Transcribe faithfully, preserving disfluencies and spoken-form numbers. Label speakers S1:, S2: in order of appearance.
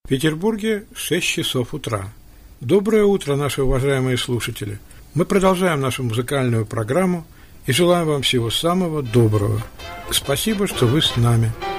S1: В Петербурге шесть часов утра. Доброе утро, наши уважаемые слушатели. Мы продолжаем нашу музыкальную программу и желаем вам всего самого доброго. Спасибо, что вы с нами.